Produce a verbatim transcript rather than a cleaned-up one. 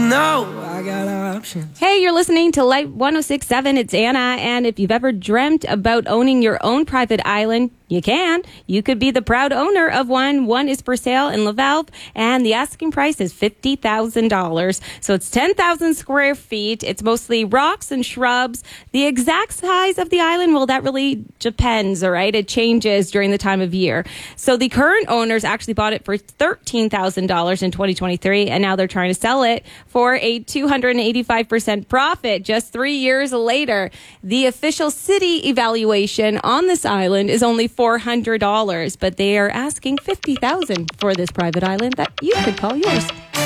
know I got options. Hey, you're listening to Light one oh six point seven. It's Anna, and if you've ever dreamt about owning your own private island, you can. You could be the proud owner of one. One is for sale in Laval, and the asking price is fifty thousand dollars. So it's ten thousand square feet. It's mostly rocks and shrubs. The exact size of the island, well, that really depends, all right? It changes during the time of year. So the current owners actually bought it for thirteen thousand dollars in twenty twenty-three, and now they're trying to sell it for a two hundred eighty-five percent profit just three years later. The official city evaluation on this island is only four hundred dollars, but they are asking fifty thousand dollars for this private island that you could call yours.